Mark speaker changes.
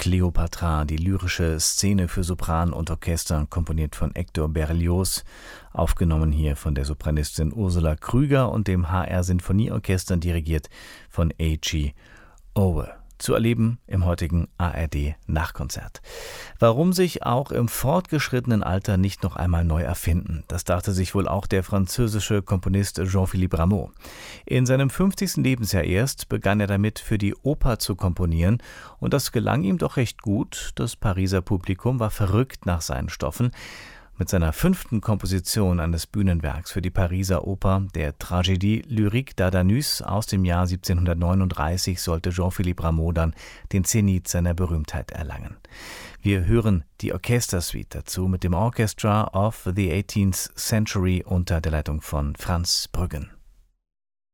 Speaker 1: Kleopatra, die lyrische Szene für Sopran und Orchester, komponiert von Hector Berlioz, aufgenommen hier von der Sopranistin Ursula Krüger und dem HR Sinfonieorchester, dirigiert von Eiji Owe. Zu erleben im heutigen ARD-Nachkonzert. Warum sich auch im fortgeschrittenen Alter nicht noch einmal neu erfinden? Das dachte sich wohl auch der französische Komponist Jean-Philippe Rameau. In seinem 50. Lebensjahr erst begann er damit, für die Oper zu komponieren, und das gelang ihm doch recht gut. Das Pariser Publikum war verrückt nach seinen Stoffen. Mit seiner 5. Komposition eines Bühnenwerks für die Pariser Oper, der Tragédie lyrique d'Ardanus aus dem Jahr 1739, sollte Jean-Philippe Rameau dann den Zenit seiner Berühmtheit erlangen. Wir hören die Orchestersuite dazu mit dem Orchestra of the 18th Century unter der Leitung von Franz Brüggen.